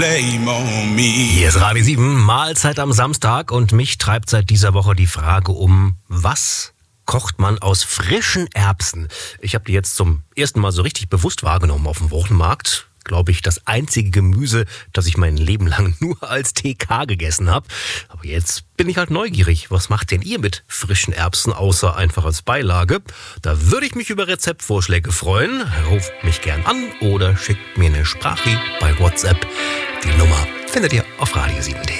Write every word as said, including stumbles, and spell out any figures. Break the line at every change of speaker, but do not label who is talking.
Hier ist Radio sieben, Mahlzeit am Samstag und mich treibt seit dieser Woche die Frage um, was kocht man aus frischen Erbsen? Ich habe die jetzt zum ersten Mal so richtig bewusst wahrgenommen auf dem Wochenmarkt. Glaube ich, das einzige Gemüse, das ich mein Leben lang nur als T K gegessen habe. Aber jetzt bin ich halt neugierig. Was macht denn ihr mit frischen Erbsen, außer einfach als Beilage? Da würde ich mich über Rezeptvorschläge freuen. Ruft mich gern an oder schickt mir eine Sprachie bei WhatsApp. Die Nummer findet ihr auf radio sieben punkt de.